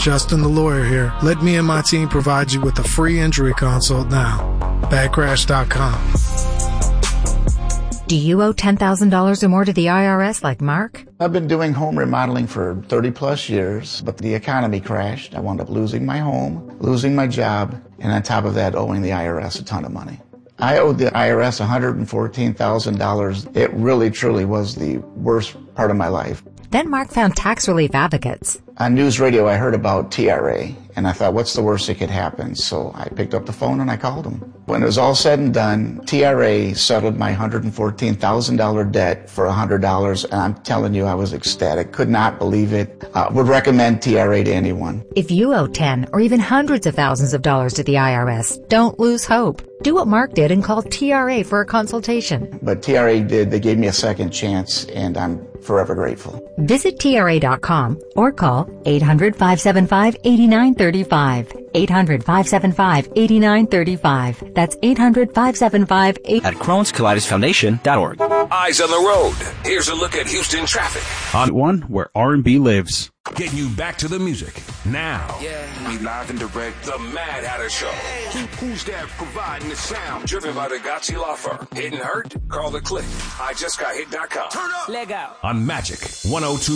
Justin the lawyer here. Let me and my team provide you with a free injury consult now. Badcrash.com. Do you owe $10,000 or more to the IRS like Mark? I've been doing home remodeling for 30 plus years, but the economy crashed. I wound up losing my home, losing my job, and on top of that, owing the IRS a ton of money. I owed the IRS $114,000. It really, truly was the worst part of my life. Then Mark found tax relief advocates. On news radio, I heard about TRA, and I thought, what's the worst that could happen? So I picked up the phone and I called them. When it was all said and done, TRA settled my $114,000 debt for $100, and I'm telling you, I was ecstatic. Could not believe it. Would recommend TRA to anyone. If you owe 10 or even hundreds of thousands of dollars to the IRS, don't lose hope. Do what Mark did and call TRA for a consultation. But TRA did. They gave me a second chance, and I'm forever grateful. Visit TRA.com or call 800-575-8935. 800-575-8935. That's 800-575-8935. At Crohn'sColitisFoundation.org. Eyes on the road. Here's a look at Houston traffic. On one where R&B lives. Getting you back to the music now. Yeah. We live and direct the Mad Hatter Show. Who's that providing the sound? Driven by the Gotzi Law Firm. Hit and hurt? Call the click. IJustGotHit.com. Turn up. Leg out. On Magic 102.